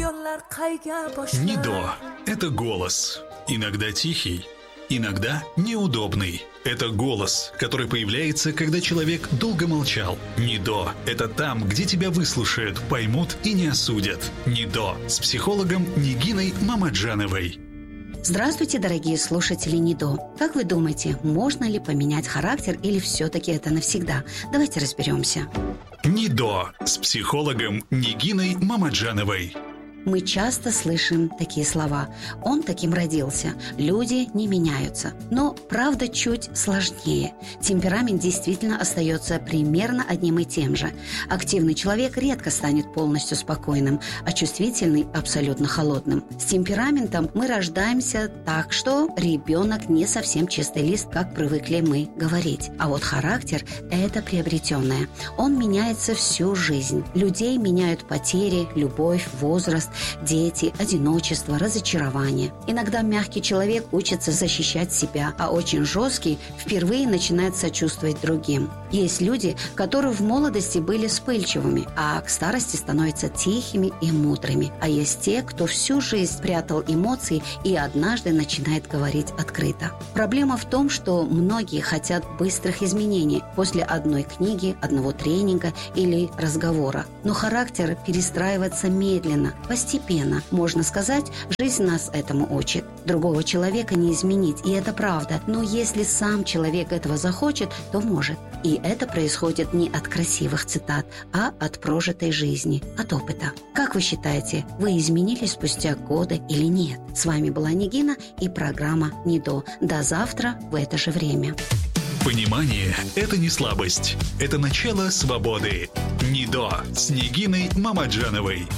Нидо – это голос. Иногда тихий, иногда неудобный. Это голос, который появляется, когда человек долго молчал. Нидо – это там, где тебя выслушают, поймут и не осудят. Нидо с психологом Нигиной Мамаджановой. Здравствуйте, дорогие слушатели Нидо. Как вы думаете, можно ли поменять характер или все-таки это навсегда? Давайте разберемся. Нидо с психологом Нигиной Мамаджановой. Мы часто слышим такие слова. Он таким родился. Люди не меняются. Но правда чуть сложнее. Темперамент действительно остается примерно одним и тем же. Активный человек редко станет полностью спокойным, а чувствительный – абсолютно холодным. С темпераментом мы рождаемся так, что ребенок не совсем чистый лист, как привыкли мы говорить. А вот характер – это приобретенное. Он меняется всю жизнь. Людей меняют потери, любовь, возраст, дети, одиночество, разочарование. Иногда мягкий человек учится защищать себя, а очень жесткий впервые начинает сочувствовать другим. Есть люди, которые в молодости были вспыльчивыми, а к старости становятся тихими и мудрыми. А есть те, кто всю жизнь прятал эмоции и однажды начинает говорить открыто. Проблема в том, что многие хотят быстрых изменений после одной книги, одного тренинга или разговора. Но характер перестраивается медленно, постепенно. Можно сказать, жизнь нас этому учит. Другого человека не изменить, и это правда. Но если сам человек этого захочет, то может. И это происходит не от красивых цитат, а от прожитой жизни, от опыта. Как вы считаете, вы изменились спустя годы или нет? С вами была Нигина и программа Нидо. До завтра в это же время. Понимание – это не слабость. Это начало свободы. Нидо с Нигиной Мамаджановой.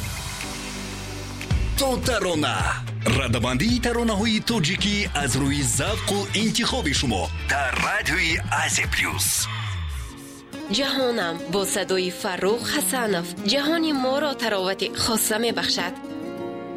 Тарона. радамандии таронаҳои тоҷикӣ аз рӯи завқу интихоби шумо дар радиои Азия Плюс. جهانم با صدای فروخ حسنов جهانی ما را تراوت خاصه می بخشد.